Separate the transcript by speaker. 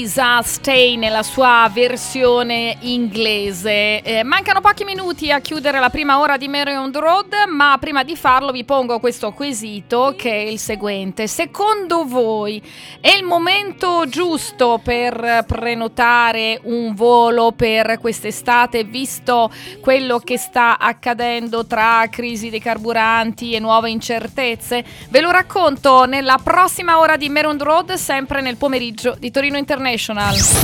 Speaker 1: Lisa Stay nella sua versione inglese. Mancano pochi minuti a chiudere la prima ora di Mary on the Road, ma prima di farlo vi pongo questo quesito che è il seguente: secondo voi è il momento giusto per prenotare un volo per quest'estate, visto quello che sta accadendo tra crisi dei carburanti e nuove incertezze? Ve lo racconto nella prossima ora di Mary on the Road, sempre nel pomeriggio di Torino International.